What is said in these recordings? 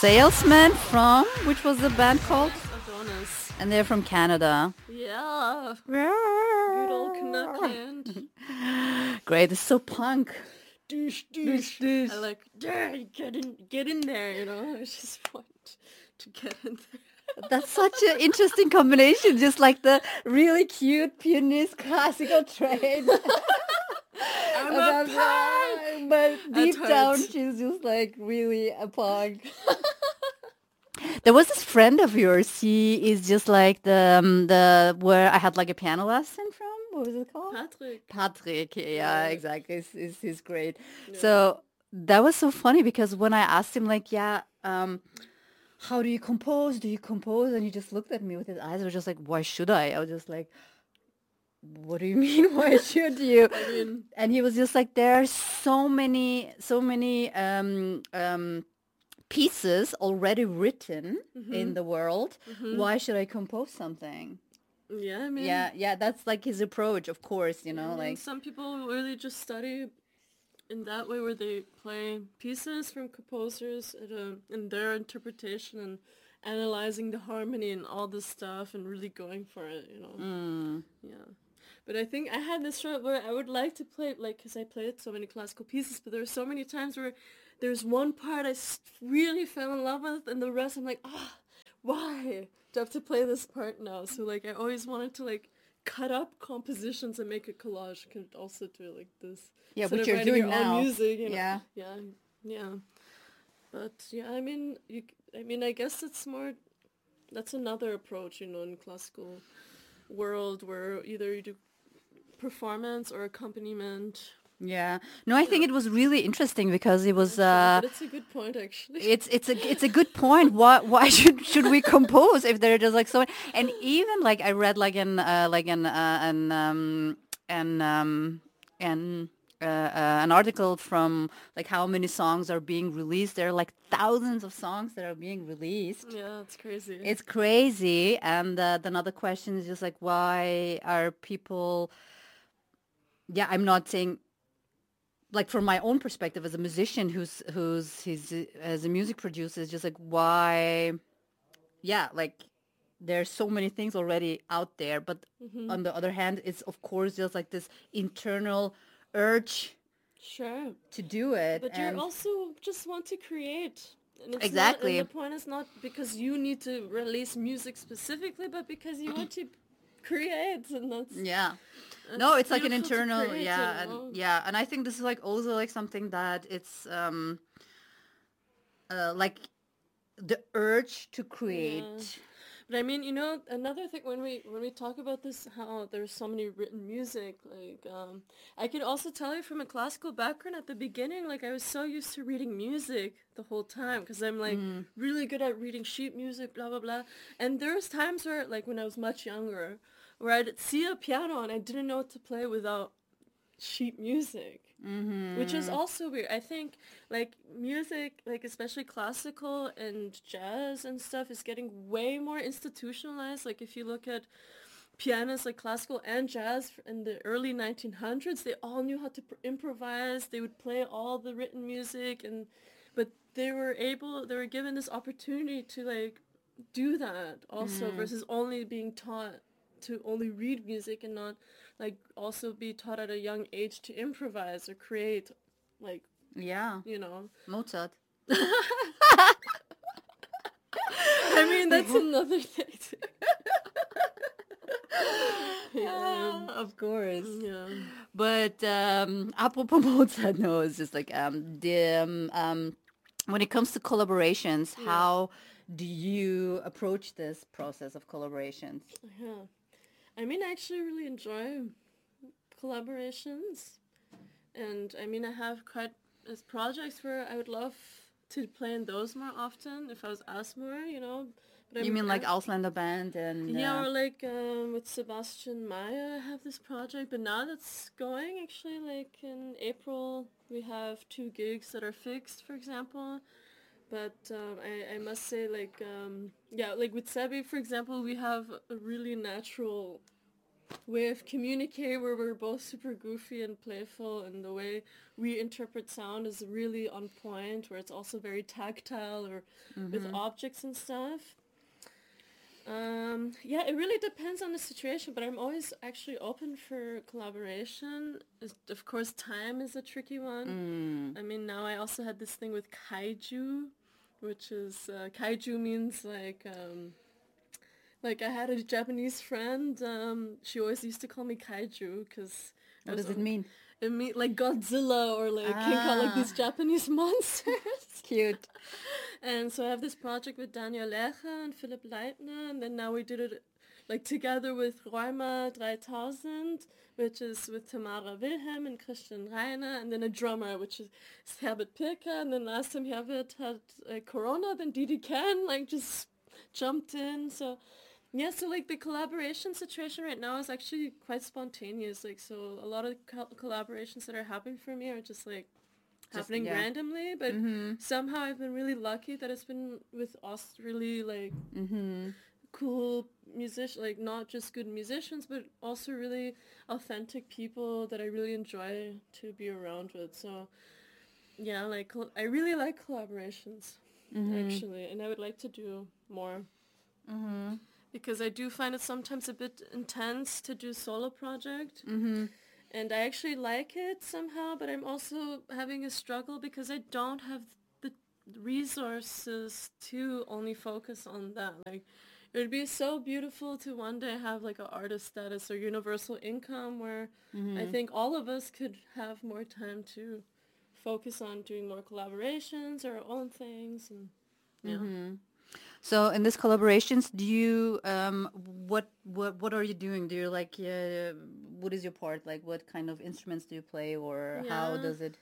Salesman from, which was the band called? Adonis. And they're from Canada. Yeah. Good old Canuckland. Great, it's so punk. Douche. I like, get in there, you know. I just want to get in there. That's such an interesting combination, just like the really cute pianist classical train. I'm a punk! But deep down, she's just like really a punk. There was this friend of yours. He is just like the where I had like a piano lesson from. What was it called? Patrick. Yeah, exactly. He's great. Yeah. So that was so funny because when I asked him like, how do you compose? Do you compose? And he just looked at me with his eyes. I was just like, why should I? I was just like, what do you mean? Why should you? And he was just like, there are so many pieces already written in the world. Why should I compose something? Yeah, I mean, yeah, that's like his approach, of course, you know, like some people really just study in that way where they play pieces from composers in their interpretation and analyzing the harmony and all this stuff and really going for it, you know. Yeah. But I think I had this shot where I would like to play, like, because I played so many classical pieces, but there were so many times where there's one part I really fell in love with, and the rest I'm like, why do I have to play this part now? So, like, I always wanted to, like, cut up compositions and make a collage. Could also do like this. Yeah, which you're doing now. Music, you know? Yeah. But yeah, I mean, I guess it's more. That's another approach, you know, in classical world where either you do performance or accompaniment. Yeah. No, I think it was really interesting because it was. But it's a good point, actually. It's a good point. Why should we compose if they're just like so? And even like I read like an article from like how many songs are being released. There are like thousands of songs that are being released. Yeah, it's crazy. It's crazy. And another question is just like, why are people? Yeah, I'm not saying. Like from my own perspective as a musician who's as a music producer, is just like why, like there's so many things already out there, but on the other hand, it's of course just like this internal urge to do it. But you also just want to create. And it's exactly. And the point is not because you need to release music specifically, but because you want to create, and that's no, it's like an internal and I think this is like also like something that it's like the urge to create. But I mean, you know, another thing when we talk about this, how there's so many written music, like I could also tell you from a classical background at the beginning, like I was so used to reading music the whole time because I'm like really good at reading sheet music, blah blah blah. And there was times where, like when I was much younger, where I'd see a piano and I didn't know what to play without sheet music, which is also weird. I think like music, like especially classical and jazz and stuff, is getting way more institutionalized. Like if you look at pianists like classical and jazz in the early 1900s, they all knew how to improvise. They would play all the written music, but they were given this opportunity to like do that also, versus only being taught to only read music and not like also be taught at a young age to improvise or create, like you know, Mozart. I mean, that's another thing too. Of course. Yeah. But apropos Mozart, no, it's just like when it comes to collaborations, how do you approach this process of collaborations? Yeah. I mean, I actually really enjoy collaborations, and I mean, I have quite as projects where I would love to play in those more often if I was asked more, you know. But you mean like Ausländer Band and or like with Sebastian Mayer, I have this project, but now that's going actually. Like in April, we have 2 gigs that are fixed, for example. But I must say, like, like with Sebi, for example, we have a really natural way of communicating where we're both super goofy and playful, and the way we interpret sound is really on point, where it's also very tactile or with objects and stuff. Yeah, it really depends on the situation, but I'm always actually open for collaboration. Of course, time is a tricky one. I mean, now I also had this thing with kaiju, which is, kaiju means like I had a Japanese friend, she always used to call me kaiju, because What does it mean? it mean like Godzilla or like King Kong, like these Japanese monsters. Cute. And so I have this project with Daniel Lecher and Philipp Leitner, and then now we did it like together with Rheuma 3000, which is with Tamara Wilhelm and Christian Reiner, and then a drummer, which is Herbert Pirker, and then last time Herbert had Corona, then Didi Ken like just jumped in. So yeah, so like the collaboration situation right now is actually quite spontaneous. Like, so a lot of collaborations that are happening for me are just like happening randomly, but somehow I've been really lucky that it's been with us really like cool musicians, like not just good musicians, but also really authentic people that I really enjoy to be around with. So yeah, like I really like collaborations actually, and I would like to do more. Because I do find it sometimes a bit intense to do solo project. And I actually like it somehow, but I'm also having a struggle because I don't have the resources to only focus on that. Like, it would be so beautiful to one day have like an artist status or universal income where I think all of us could have more time to focus on doing more collaborations or our own things. And yeah. So in these collaborations, do you what are you doing? Do you like what is your part? Like, what kind of instruments do you play, or how does it?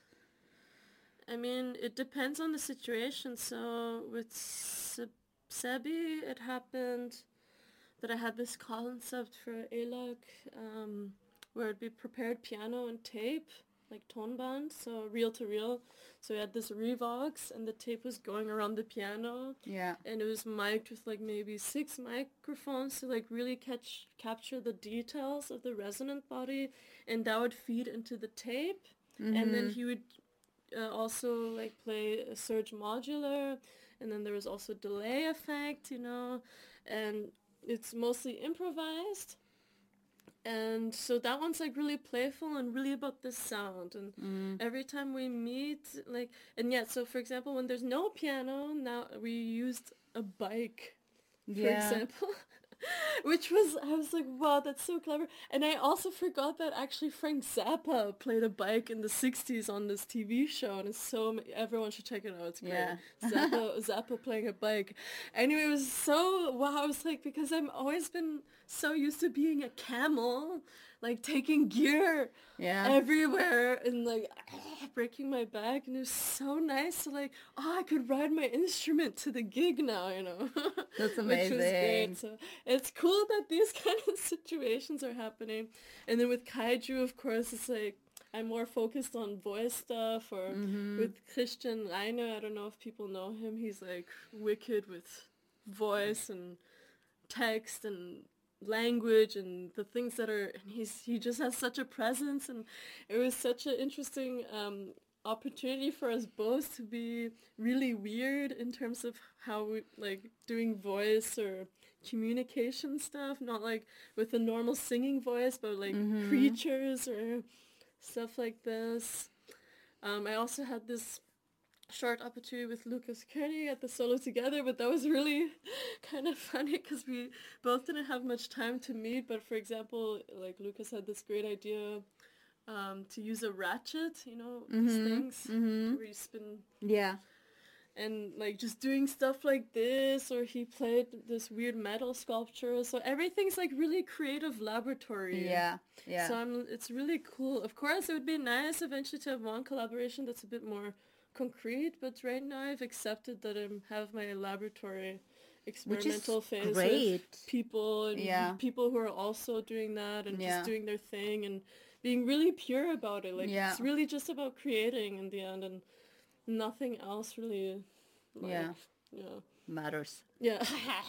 I mean, it depends on the situation. So with Sebi, it happened that I had this concept for ELAC, where it'd be prepared piano and tape, like tonband, so reel to reel. So we had this Revox, and the tape was going around the piano. Yeah. And it was mic'd with like maybe 6 microphones to like really capture the details of the resonant body, and that would feed into the tape. And then he would also like play a surge modular, and then there was also delay effect, and it's mostly improvised. And so that one's like really playful and really about the sound. And every time we meet, like, and yeah, so for example, when there's no piano, now we used a bike, for example. Which was, I was like, wow, that's so clever. And I also forgot that actually Frank Zappa played a bike in the 60s on this TV show, and it's so, everyone should check it out, it's great. Yeah. Zappa playing a bike. Anyway, it was so, wow, I was like, because I've always been so used to being a camel, like taking gear everywhere and like breaking my back, and it was so nice to like, I could ride my instrument to the gig now, That's amazing. Which was great. So it's cool that these kind of situations are happening. And then with kaiju, of course, it's like I'm more focused on voice stuff, or with Christian Reiner, I don't know if people know him, he's like wicked with voice and text and language and the things that are, and he just has such a presence, and it was such an interesting opportunity for us both to be really weird in terms of how we like doing voice or communication stuff, not like with a normal singing voice, but like creatures or stuff like this. I also had this short opportunity with Lucas Koenig at the Solo Together, but that was really kind of funny because we both didn't have much time to meet. But for example, like Lucas had this great idea to use a ratchet, these things where you spin. Yeah. And like just doing stuff like this, or he played this weird metal sculpture. So everything's like really creative laboratory. Yeah. So it's really cool. Of course, it would be nice eventually to have one collaboration that's a bit more concrete, but right now I've accepted that I have my laboratory experimental phase with people and people who are also doing that and just doing their thing and being really pure about it. Like it's really just about creating in the end and nothing else really. Yeah. matters. Yeah.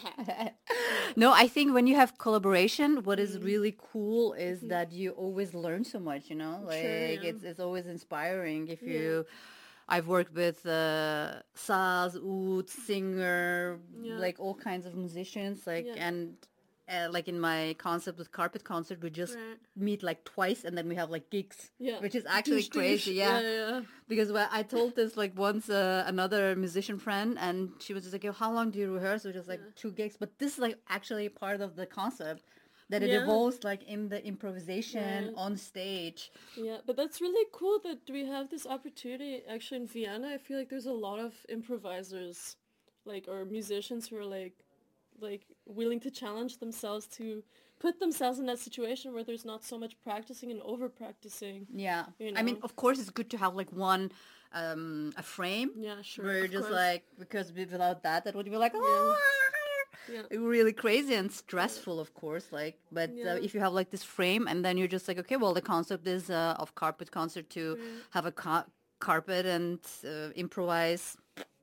No, I think when you have collaboration, what is really cool is that you always learn so much, you know? Sure, Like yeah. it's always inspiring if Yeah. you I've worked with Saz, oud, singer, Yeah. like all kinds of musicians, like Yeah. and like in my concept with Carpet Concert, we just Right. meet like twice and then we have like gigs, Yeah. which is actually Douche, crazy, douche. yeah. Yeah. Because well, I told this like once another musician friend, and she was just like, "Yo, how long do you rehearse?" Which is like 2 gigs, but this is like actually part of the concept that it Yeah. evolves like in the improvisation Right. on stage. Yeah, but that's really cool that we have this opportunity. Actually, in Vienna, I feel like there's a lot of improvisers, like, or musicians who are like willing to challenge themselves to put themselves in that situation where there's not so much practicing and over practicing. Yeah, You I mean, know? of course, it's good to have like one a frame Yeah, sure, where you're of just course. like because without that, that would be like Yeah. really crazy and stressful, of course. Like, but Yeah. if you have like this frame, and then you're just like, okay, well, the concept is of Carpet Concert to Right. have a carpet and improvise,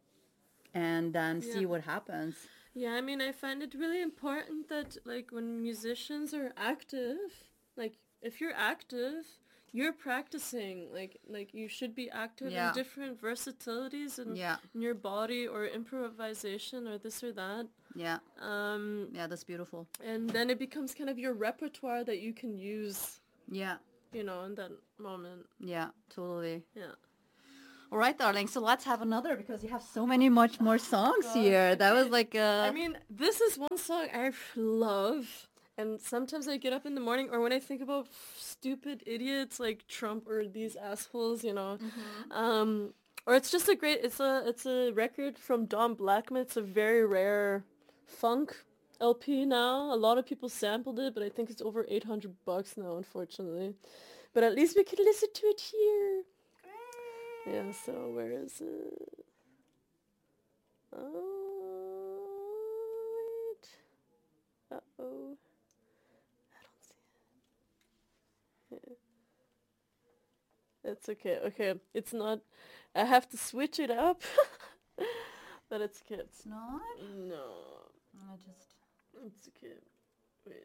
and then Yeah. see what happens. Yeah, I mean, I find it really important that, like, when musicians are active, like, if you're active, you're practicing. Like you should be active in Yeah, different versatilities yeah, in your body or improvisation or this or that. yeah, Um, yeah. That's beautiful. and then it becomes kind of your repertoire that you can use, Yeah, you know, in that moment. yeah, totally. Yeah. All right, darling. So let's have another because you have so many much more songs here. That was like I mean, this is one song I love, and sometimes I get up in the morning, or when I think about stupid idiots like Trump or these assholes, you know, or it's just it's a record from Don Blackman. It's a very rare funk LP now. A lot of people sampled it, but I think it's over $800 now, unfortunately. But at least we can listen to it here. Yeah, so where is it? Oh, wait. Uh-oh. I don't see it. It's okay. Okay, it's not... I have to switch it up. But it's okay. it's not. No. I just. It's okay. Wait.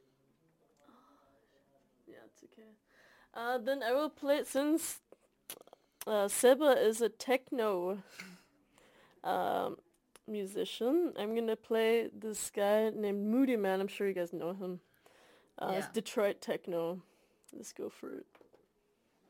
Yeah, it's okay. Then I will play it since Seba is a techno um, musician. I'm gonna play this guy named Moody Man. I'm sure you guys know him. It's Yeah. Detroit techno. Let's go for it.